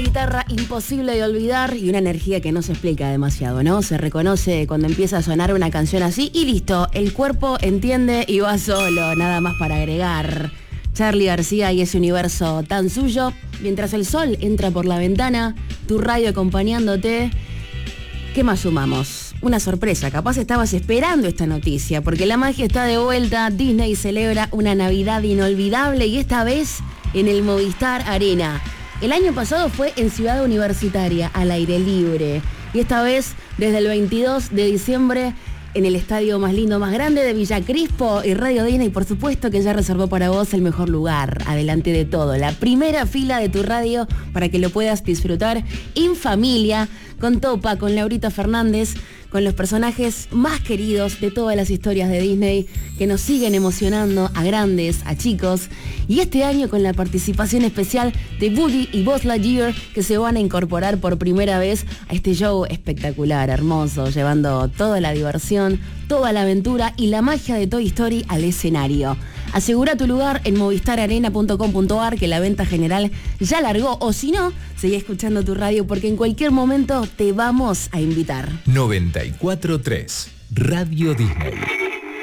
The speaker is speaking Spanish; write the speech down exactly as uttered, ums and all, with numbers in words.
guitarra imposible de olvidar y una energía que no se explica demasiado, ¿no? Se reconoce cuando empieza a sonar una canción así y listo, el cuerpo entiende y va solo, nada más para agregar. Charly García y ese universo tan suyo, mientras el sol entra por la ventana, tu radio acompañándote. ¿Qué más sumamos? Una sorpresa, capaz estabas esperando esta noticia, porque la magia está de vuelta. Disney celebra una Navidad inolvidable y esta vez en el Movistar Arena. El año pasado fue en Ciudad Universitaria, al aire libre, y esta vez desde el veintidós de diciembre en el estadio más lindo, más grande de Villa Crispo, y Radio Disney, por supuesto, que ya reservó para vos el mejor lugar, adelante de todo, la primera fila de tu radio para que lo puedas disfrutar en familia, con Topa, con Laurita Fernández, con los personajes más queridos de todas las historias de Disney que nos siguen emocionando a grandes, a chicos, y este año con la participación especial de Woody y Buzz Lightyear, que se van a incorporar por primera vez a este show espectacular, hermoso, llevando toda la diversión, toda la aventura y la magia de Toy Story al escenario. Asegura tu lugar en movistar arena punto com punto ar, que la venta general ya largó, o si no, seguí escuchando tu radio porque en cualquier momento te vamos a invitar. noventa y cuatro punto tres Radio Disney.